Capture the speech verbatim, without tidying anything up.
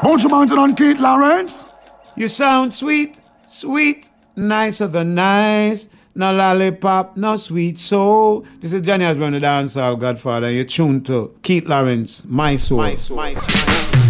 Bunch of Mountain on Keith Lawrence. You sound sweet, sweet, nicer than nice. No lollipop, no sweet soul. This is Johnny Osborne, the dancehall Godfather. You're tuned to Keith Lawrence, My Soul. My soul. My soul.